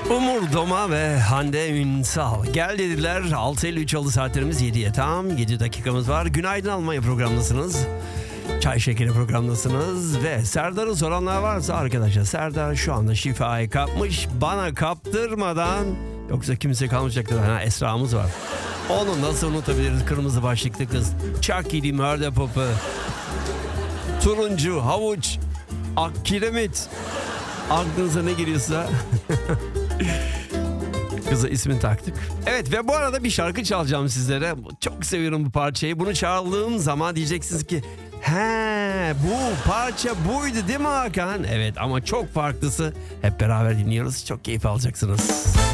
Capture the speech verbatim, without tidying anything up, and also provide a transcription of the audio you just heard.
Umur Doma ve Hande Ünsal. Gel dediler. altı elli üç oldu saatlerimiz, yediye tam yedi dakikamız var. Günaydın Almanya programındasınız. Çay şekeri programındasınız ve Serdar'ı soranlar varsa arkadaşlar, Serdar şu anda şifayı kapmış, bana kaptırmadan, yoksa kimse kalmayacaktır. Ha, Esra'mız var. Onu nasıl unutabiliriz? Kırmızı başlıklı kız, Chucky Murder Pop'u, turuncu havuç, ak kiremit, aklınıza ne giriyorsa kıza ismini taktık. Evet, ve bu arada bir şarkı çalacağım sizlere. Çok seviyorum bu parçayı. Bunu çaldığım zaman diyeceksiniz ki he, bu parça buydu değil mi Hakan? Evet, ama çok farklısı. Hep beraber dinliyoruz. Çok keyif alacaksınız.